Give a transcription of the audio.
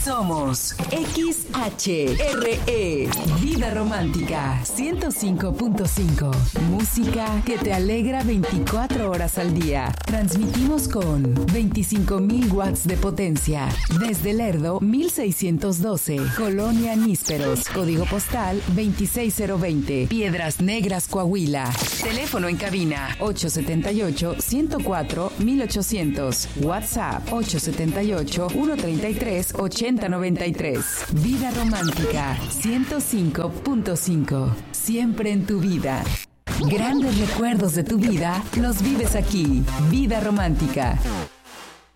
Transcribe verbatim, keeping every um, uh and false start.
Somos X H R E, Vida Romántica ciento cinco punto cinco. Música que te alegra veinticuatro horas al día. Transmitimos con veinticinco mil watts de potencia. Desde Lerdo, mil seiscientos doce. Colonia Nísperos. Código postal veintiséis mil veinte. Piedras Negras, Coahuila. Teléfono en cabina ocho siete ocho, uno cero cuatro, mil ochocientos. WhatsApp ocho siete ocho, uno tres tres, ocho cero nueve tres. Vida Romántica ciento cinco punto cinco. Siempre en tu vida. Grandes recuerdos de tu vida los vives aquí. Vida Romántica.